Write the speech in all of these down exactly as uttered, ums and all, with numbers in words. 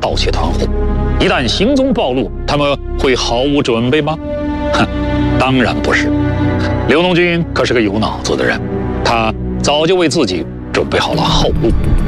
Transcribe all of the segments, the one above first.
盗窃团伙。一旦行踪暴露，他们会毫无准备吗？哼，当然不是。刘农军可是个有脑子的人，他早就为自己准备好了后路。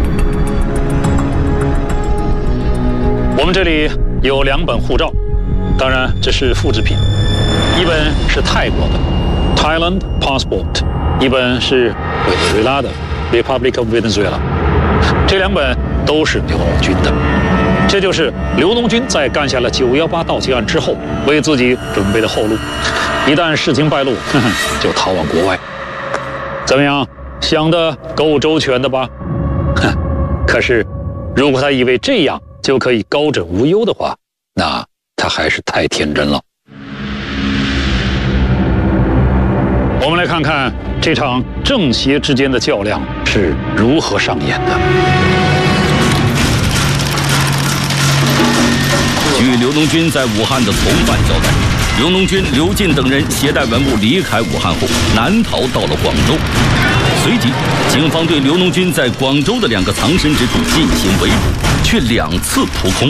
我们这里有两本护照，当然这是复制品，一本是泰国的 Thailand Passport， 一本是委内瑞拉的 Republic of Venezuela。这两本都是刘农军的。这就是刘农军在干下了九一八盗窃案之后为自己准备的后路。一旦事情败露，呵呵，就逃往国外。怎么样，想得够周全的吧？哼，可是如果他以为这样就可以高枕无忧的话，那他还是太天真了。我们来看看这场正邪之间的较量是如何上演的。 据刘农军在武汉的从犯交代，刘农军、刘进等人携带文物离开武汉后，南逃到了广州。随即，警方对刘农军在广州的两个藏身之处进行围捕，却两次扑空。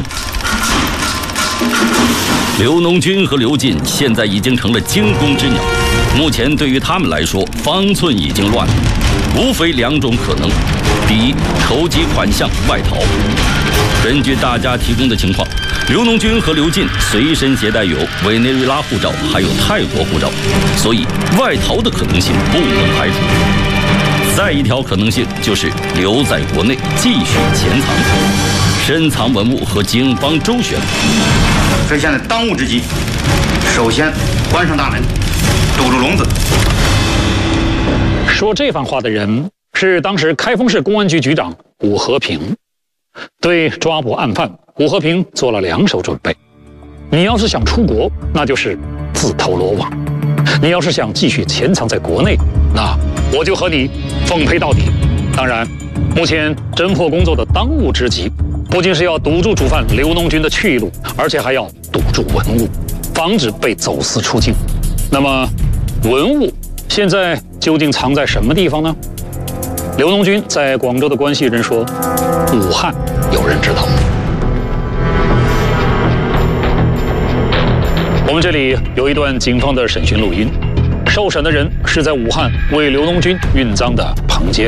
刘农军和刘进现在已经成了惊弓之鸟，目前对于他们来说，方寸已经乱了，无非两种可能：第一，筹集款项外逃。根据大家提供的情况，刘农军和刘进随身携带有委内瑞拉护照，还有泰国护照，所以外逃的可能性不能排除。再一条可能性就是留在国内继续潜藏，深藏文物和警方周旋。 所以现在当务之急，首先关上大门，堵住笼子。 说这番话的人是当时开封市公安局局长武和平。对抓捕案犯，武和平做了两手准备。你要是想出国，那就是自投罗网；你要是想继续潜藏在国内，那我就和你奉陪到底。当然，目前侦破工作的当务之急，不仅是要堵住主犯刘农军的去路，而且还要堵住文物，防止被走私出境。那么，文物现在究竟藏在什么地方呢？刘农军在广州的关系人说，武汉有人知道。我们这里有一段警方的审讯录音，受审的人是在武汉为刘农军运赃的彭坚。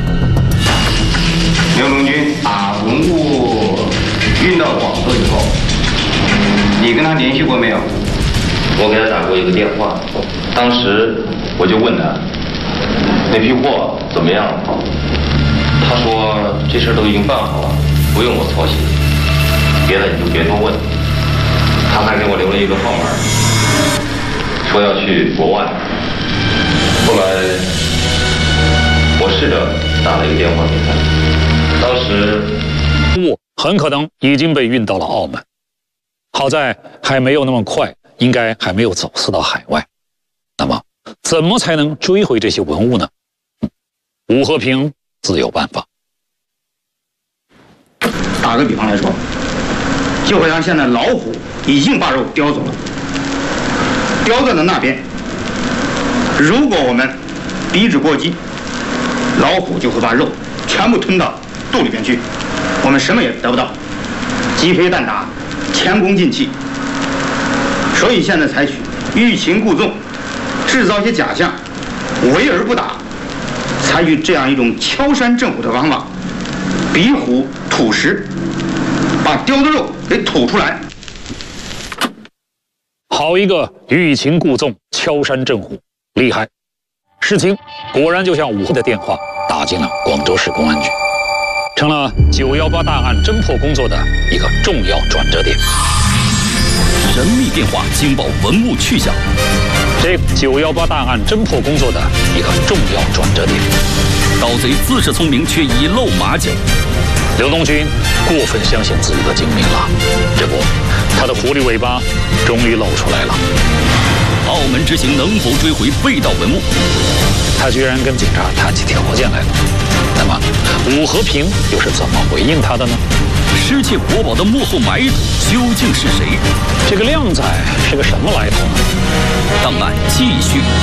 刘农军把文物运到广州以后，你跟他联系过没有？ 我给他打过一个电话，当时我就问他那批货怎么样了？他说这事都已经办好了，不用我操心，别的你就别多问。他还给我留了一个号码，说要去国外。后来我试着打了一个电话给他，当时物很可能已经被运到了澳门，好在还没有那么快，应该还没有走私到海外。那么怎么才能追回这些文物呢？武和平自有办法。 打个比方来说，就好像现在老虎已经把肉叼走了，叼在了那边。如果我们逼之过激，老虎就会把肉全部吞到肚里边去，我们什么也得不到，鸡飞蛋打，前功尽弃。所以现在采取欲擒故纵，制造一些假象，围而不打，采取这样一种敲山震虎的方法，逼虎吐食，把叼的肉给吐出来。 好一个欲擒故纵、敲山震虎，厉害！事情果然就像武和的电话打进了广州市公安局，成了九一八大案侦破工作的一个重要转折点。 神秘电话惊爆文物去向， 这九一八大案侦破工作的一个重要转折点。 盗贼自恃聪明，却已露马脚。 刘农军过分相信自己的精明了，这不，他的狐狸尾巴终于露出来了。 澳门之行能否追回被盗文物？ 他居然跟警察谈起条件来了。那么，武和平又是怎么回应他的呢？ 失窃国宝的幕后买主究竟是谁？ 这个靓仔是个什么来头呢？ 档案继续。